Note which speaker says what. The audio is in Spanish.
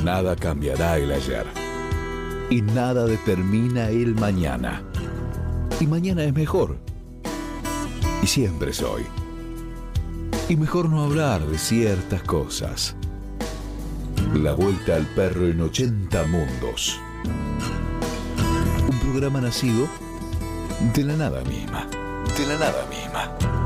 Speaker 1: Nada cambiará el ayer. Y nada determina el mañana. Y mañana es mejor. Y siempre es hoy. Y mejor no hablar de ciertas cosas. La vuelta al perro en 80 mundos. Un programa nacido de la nada misma. De la nada misma.